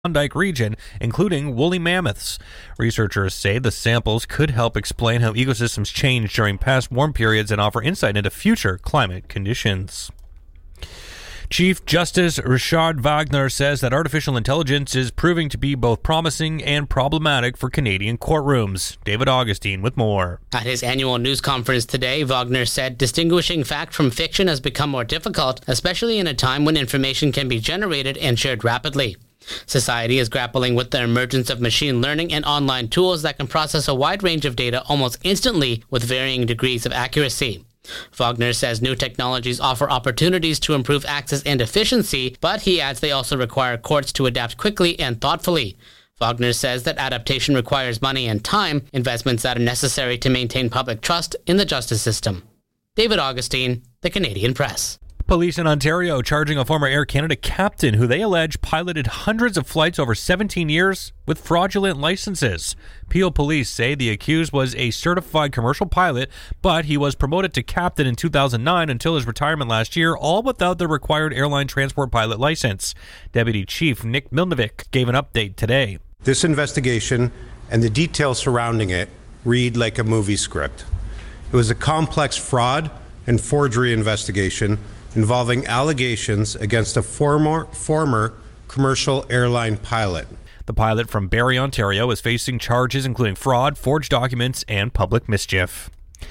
Klondike region, including woolly mammoths. Researchers say the samples could help explain how ecosystems change during past warm periods and offer insight into future climate conditions. Chief Justice Richard Wagner says that artificial intelligence is proving to be both promising and problematic for Canadian courtrooms. David Augustine with more. At his annual news conference today, Wagner said distinguishing fact from fiction has become more difficult, especially in a time when information can be generated and shared rapidly. Society is grappling with the emergence of machine learning and online tools that can process a wide range of data almost instantly with varying degrees of accuracy. Wagner says new technologies offer opportunities to improve access and efficiency, but he adds they also require courts to adapt quickly and thoughtfully. Wagner says that adaptation requires money and time, investments that are necessary to maintain public trust in the justice system. David Augustine, The Canadian Press. Police in Ontario charging a former Air Canada captain who they allege piloted hundreds of flights over 17 years with fraudulent licenses. Peel police say the accused was a certified commercial pilot, but he was promoted to captain in 2009 until his retirement last year, all without the required airline transport pilot license. Deputy Chief Nick Milnovic gave an update today. This investigation and the details surrounding it read like a movie script. It was a complex fraud and forgery investigation involving allegations against a former commercial airline pilot. The pilot from Barrie, Ontario, is facing charges including fraud, forged documents, and public mischief.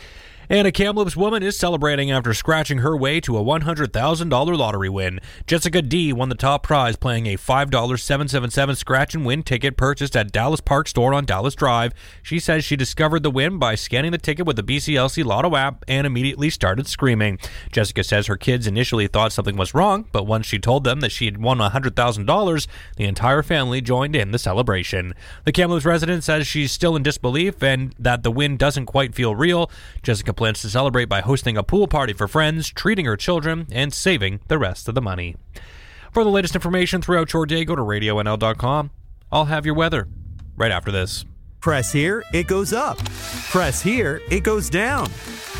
And a Kamloops woman is celebrating after scratching her way to a $100,000 lottery win. Jessica D. won the top prize playing a $5 777 scratch and win ticket purchased at Dallas Park Store on Dallas Drive. She says she discovered the win by scanning the ticket with the BCLC Lotto app and immediately started screaming. Jessica says her kids initially thought something was wrong, but once she told them that she had won $100,000, the entire family joined in the celebration. The Kamloops resident says she's still in disbelief and that the win doesn't quite feel real. Jessica plans to celebrate by hosting a pool party for friends, treating her children, and saving the rest of the money. For the latest information throughout your day, go to RadioNL.com. I'll have your weather right after this. Press here, it goes up. Press here, it goes down.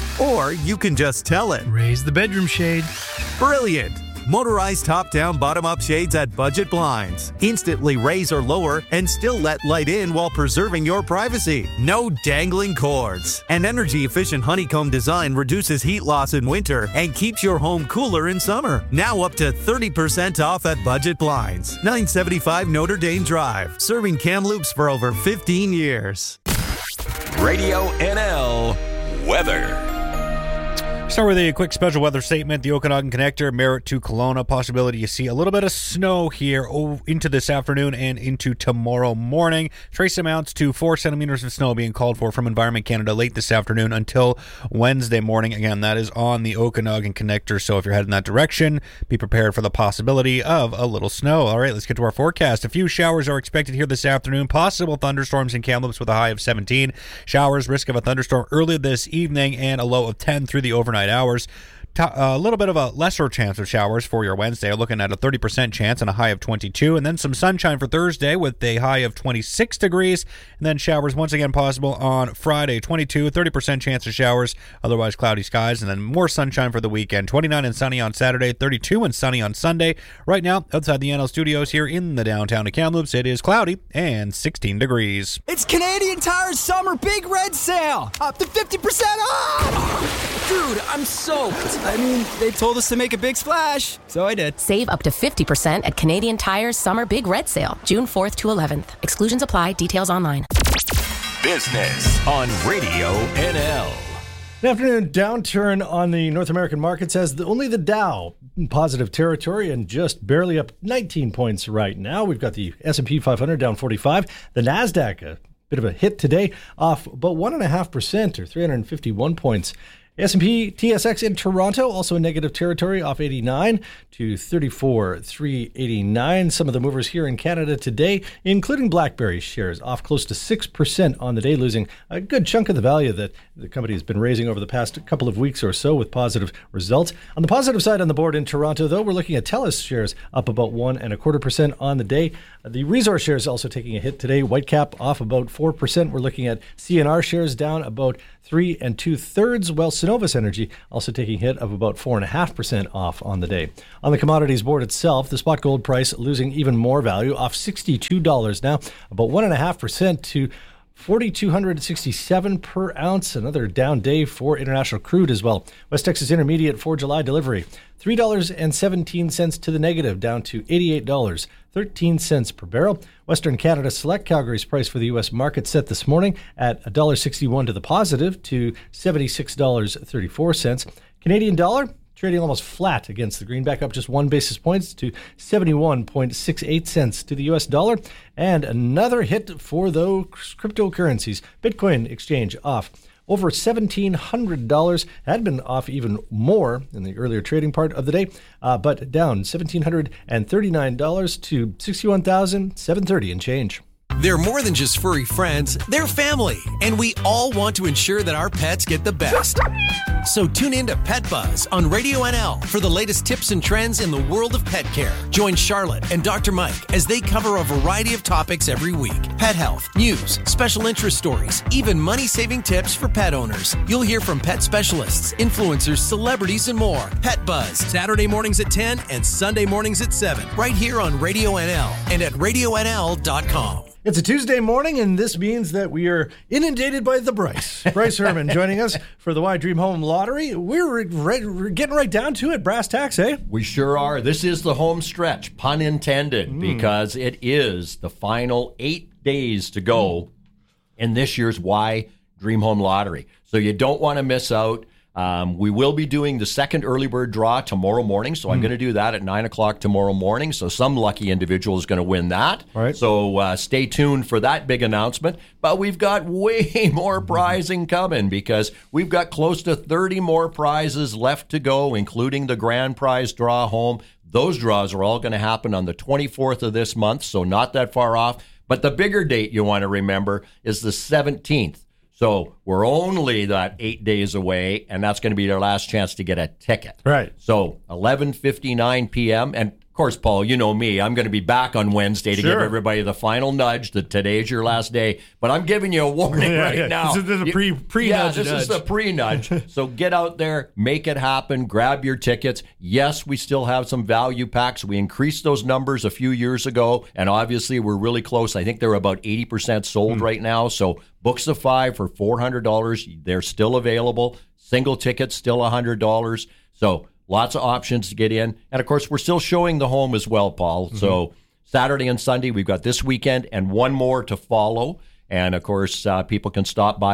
Or you can just tell it. Raise the bedroom shade. Brilliant! Motorized top-down, bottom-up shades at Budget Blinds. Instantly raise or lower and still let light in while preserving your privacy. No dangling cords. An energy-efficient honeycomb design reduces heat loss in winter and keeps your home cooler in summer. Now up to 30% off at Budget Blinds. 975 Notre Dame Drive. Serving Kamloops for over 15 years. Radio NL Weather. Start with a quick special weather statement. The Okanagan Connector, Merritt to Kelowna. Possibility you see a little bit of snow here into this afternoon and into tomorrow morning. Trace amounts to 4 centimeters of snow being called for from Environment Canada late this afternoon until Wednesday morning. Again, that is on the Okanagan Connector, so if you're heading that direction, be prepared for the possibility of a little snow. All right, let's get to our forecast. A few showers are expected here this afternoon. Possible thunderstorms in Kamloops with a high of 17. Showers, risk of a thunderstorm early this evening, and a low of 10 through the overnight hours. A little bit of a lesser chance of showers for your Wednesday, looking at a 30% chance and a high of 22, and then some sunshine for Thursday with a high of 26 degrees, and then showers once again possible on Friday, 22, 30% chance of showers, otherwise cloudy skies, and then more sunshine for the weekend, 29 and sunny on Saturday, 32 and sunny on Sunday. Right now, outside the NL studios here in the downtown of Kamloops, it is cloudy and 16 degrees. It's Canadian Tire's Summer Big Red Sale, up to 50% off! Dude, I'm soaked. I mean, they told us to make a big splash, so I did. Save up to 50% at Canadian Tire's Summer Big Red Sale, June 4th to 11th. Exclusions apply. Details online. Business on Radio NL. Good afternoon. Downturn on the North American markets has only the Dow in positive territory and just barely up 19 points right now. We've got the S&P 500 down 45. The NASDAQ, a bit of a hit today, off about 1.5% or 351 points. S&P TSX in Toronto, also in negative territory, off 89 to 34,389. Some of the movers here in Canada today, including BlackBerry shares, off close to 6% on the day, losing a good chunk of the value that the company has been raising over the past couple of weeks or so with positive results. On the positive side on the board in Toronto, though, we're looking at TELUS shares up about 1.25% on the day. The resource shares also taking a hit today. Whitecap off about 4%. We're looking at CNR shares down about 3 2/3, while Sunoco Cenovus Energy also taking a hit of about 4.5% off on the day. On the commodities board itself, the spot gold price losing even more value, off $62 now, about 1.5% to $4,267 per ounce. Another down day for international crude as well. West Texas Intermediate for July delivery, $3.17 to the negative, down to $88.13 per barrel. Western Canada Select Calgary's price for the U.S. market set this morning at $1.61 to the positive to $76.34. Canadian dollar trading almost flat against the greenback, up just 1 basis point to 71.68 cents to the U.S. dollar. And another hit for those cryptocurrencies. Bitcoin exchange off over $1,700. Had been off even more in the earlier trading part of the day, but down $1,739 to $61,730 and change. They're more than just furry friends, they're family, and we all want to ensure that our pets get the best. So tune in to Pet Buzz on Radio NL for the latest tips and trends in the world of pet care. Join Charlotte and Dr. Mike as they cover a variety of topics every week. Pet health, news, special interest stories, even money-saving tips for pet owners. You'll hear from pet specialists, influencers, celebrities, and more. Pet Buzz, Saturday mornings at 10 and Sunday mornings at 7, right here on Radio NL and at radionl.com. It's a Tuesday morning, and this means that we are inundated by the Bryce. Bryce Herman joining us for the Why Dream Home Lottery. We're getting right down to it. Brass tacks, eh? We sure are. This is the home stretch, pun intended, because it is the final 8 days to go in this year's Why Dream Home Lottery. So you don't want to miss out. We will be doing the second early bird draw tomorrow morning, so I'm going to do that at 9 o'clock tomorrow morning, so some lucky individual is going to win that. All right. So stay tuned for that big announcement. But we've got way more prizing coming because we've got close to 30 more prizes left to go, including the grand prize draw home. Those draws are all going to happen on the 24th of this month, so not that far off. But the bigger date you want to remember is the 17th. So we're only that 8 days away, and that's going to be their last chance to get a ticket. Right. So 11:59 p.m. And, of course, Paul, you know me. I'm going to be back on Wednesday to give everybody the final nudge that today's your last day. But I'm giving you a warning now. This is the pre-nudge. Yeah, this is the pre-nudge. So get out there, make it happen, grab your tickets. Yes, we still have some value packs. We increased those numbers a few years ago, and obviously we're really close. I think they're about 80% sold right now. So books of 5 for $400. They're still available. Single tickets still $100. So lots of options to get in. And, of course, we're still showing the home as well, Paul. So Saturday and Sunday, we've got this weekend and one more to follow. And, of course, people can stop by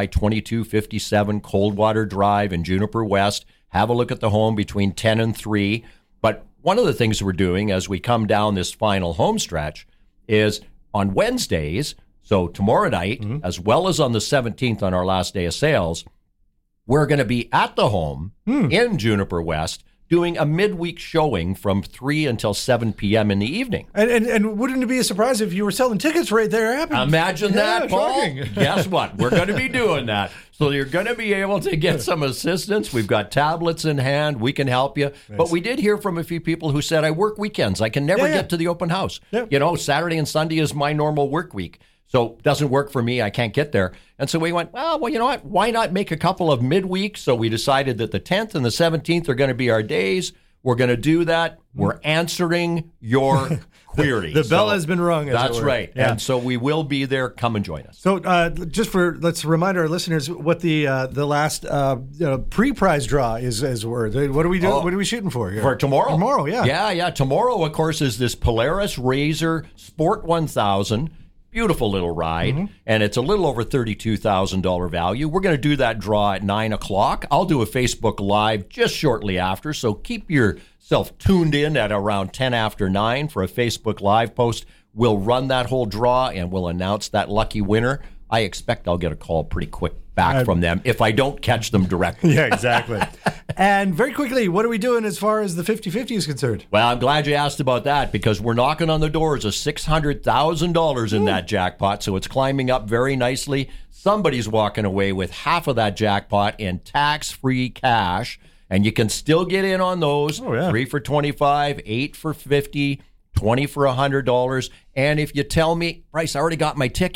2257 Coldwater Drive in Juniper West, have a look at the home between 10 and 3. But one of the things we're doing as we come down this final home stretch is on Wednesdays, so tomorrow night, as well as on the 17th on our last day of sales, we're going to be at the home in Juniper West doing a midweek showing from 3 until 7 p.m. in the evening. And wouldn't it be a surprise if you were selling tickets right there? Imagine that, Paul. Shocking. Guess what? We're going to be doing that. So you're going to be able to get some assistance. We've got tablets in hand. We can help you. Nice. But we did hear from a few people who said, I work weekends. I can never get to the open house. You know, Saturday and Sunday is my normal work week. So it doesn't work for me. I can't get there. And so we went, well, you know what? Why not make a couple of midweeks? So we decided that the 10th and the 17th are going to be our days. We're going to do that. We're answering your queries. The bell has been rung. That's right. Yeah. And so we will be there. Come and join us. So let's remind our listeners what the last pre-prize draw is worth. What are we doing? What are we shooting for here? For tomorrow? Tomorrow, yeah. Yeah. Tomorrow, of course, is this Polaris RZR Sport 1000. Beautiful little ride, and it's a little over $32,000 value. We're going to do that draw at 9 o'clock. I'll do a Facebook Live just shortly after, so keep yourself tuned in at around 10 after 9 for a Facebook Live post. We'll run that whole draw, and we'll announce that lucky winner. I expect I'll get a call pretty quick back from them if I don't catch them directly. Yeah, exactly. And very quickly, what are we doing as far as the 50-50 is concerned? Well, I'm glad you asked about that because we're knocking on the doors of $600,000 in that jackpot, so it's climbing up very nicely. Somebody's walking away with half of that jackpot in tax-free cash, and you can still get in on those. 3 for $25, 8 for $50, 20 for $100. And if you tell me, Bryce, I already got my tickets,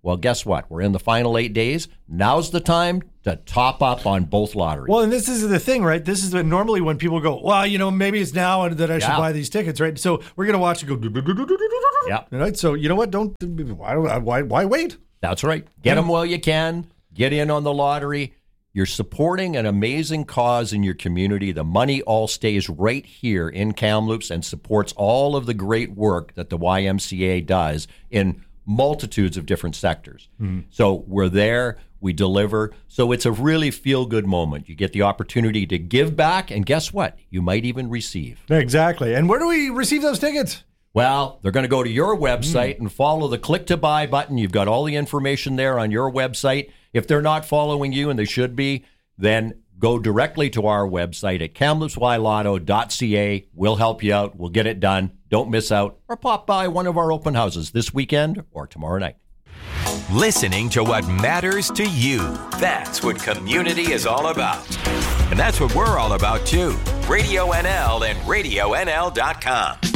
Well, guess what? We're in the final 8 days. Now's the time to top up on both lotteries. Well, and this is the thing, right? This is normally when people go, well, maybe it's now that I should buy these tickets, right? So we're going to watch it go. Yeah. Right. So you know what? Why wait? That's right. Get them while you can. Get in on the lottery. You're supporting an amazing cause in your community. The money all stays right here in Kamloops and supports all of the great work that the YMCA does in multitudes of different sectors. So we're there, we deliver. So it's a really feel-good moment. You get the opportunity to give back, and guess what? You might even receive. Exactly. And where do we receive those tickets? Well, they're going to go to your website and follow the click to buy button. You've got all the information there on your website. If they're not following you, and they should be, then go directly to our website at kamloopsylotto.ca. We'll help you out. We'll get it done. Don't miss out. Or pop by one of our open houses this weekend or tomorrow night. Listening to what matters to you. That's what community is all about. And that's what we're all about, too. Radio NL and RadioNL.com.